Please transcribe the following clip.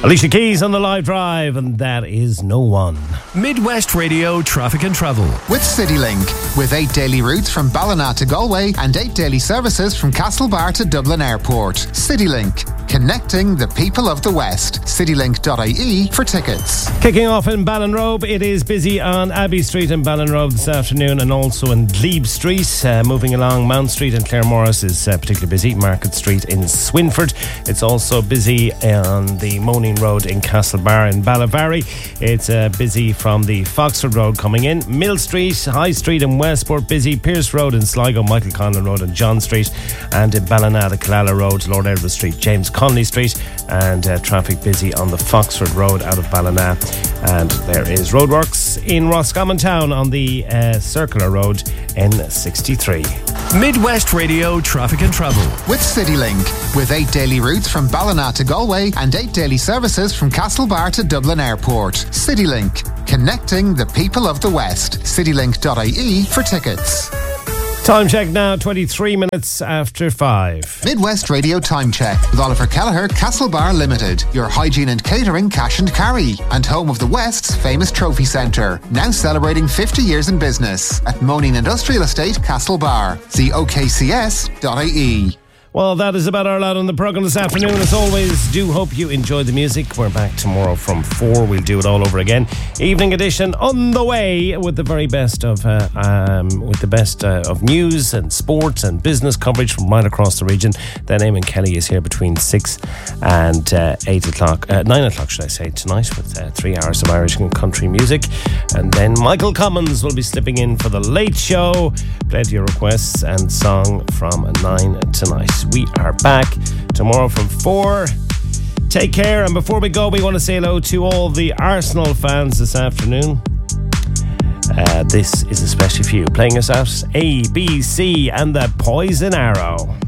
Alicia Keys on the live drive, and that is No One. Midwest Radio Traffic and Travel. With CityLink. With 8 daily routes from Ballina to Galway and 8 daily services from Castlebar to Dublin Airport. CityLink. Connecting the people of the West. CityLink.ie for tickets. Kicking off in Ballinrobe, it is busy on Abbey Street in Ballinrobe this afternoon, and also in Glebe Street. Moving along Mount Street and Claremorris is particularly busy. Market Street in Swinford. It's also busy on the Moaning Road in Castlebar in Ballavary. It's busy from the Foxford Road coming in. Mill Street, High Street in Westport busy. Pierce Road in Sligo, Michael Conlon Road and John Street, and in Ballina, the Killala Road, Lord Elva Street, James Conley Street, and traffic busy on the Foxford Road out of Ballina. And there is roadworks in Roscommon Town on the Circular Road N63. Midwest Radio Traffic and Travel. With CityLink. With 8 daily routes from Ballina to Galway and 8 daily services from Castlebar to Dublin Airport. CityLink. Connecting the people of the West. CityLink.ie for tickets. Time check now, 23 minutes after 5. Midwest Radio Time Check with Oliver Kelleher, Castlebar Limited. Your hygiene and catering cash and carry. And home of the West's famous trophy centre. Now celebrating 50 years in business. At Moaning Industrial Estate, Castlebar. See okcs.ie. Well, that is about our lot on the programme this afternoon. As always, do hope you enjoyed the music. We're back tomorrow from 4. We'll do it all over again. Evening edition on the way with the very best of news and sports and business coverage from right across the region. Then Eamon Kelly is here between 6 and 8 o'clock, 9 o'clock, should I say, tonight with 3 hours of Irish and country music. And then Michael Cummins will be slipping in for the late show. Plenty of requests and song from 9 tonight. We are back tomorrow from 4. Take care, and before we go, we want to say hello to all the Arsenal fans this afternoon. This is especially for you. Playing us out, ABC and the Poison Arrow.